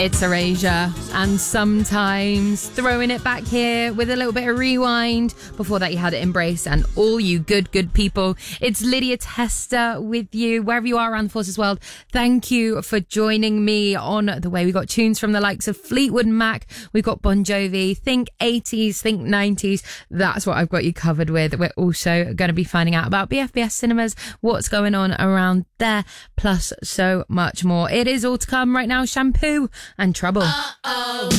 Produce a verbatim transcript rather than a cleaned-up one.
It's Erasure, and sometimes throwing it back here with a little bit of rewind. Before that, you had Embrace and All You Good, Good People. It's Lydia Tester with you, wherever you are around the Forces world. Thank you for joining me on The Way. We got tunes from the likes of Fleetwood Mac. We've got Bon Jovi. Think eighties, think nineties. That's what I've got you covered with. We're also going to be finding out about B F B S Cinemas, what's going on around there, plus so much more. It is all to come right now. Shampoo and Trouble. Uh-oh.